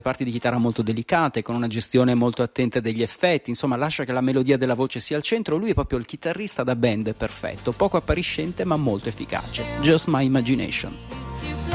parti di chitarra molto delicate, con una gestione molto attenta degli effetti, insomma lascia che la melodia della voce sia al centro. Lui è proprio il chitarrista da band perfetto, poco appariscente ma molto efficace. Just My Imagination.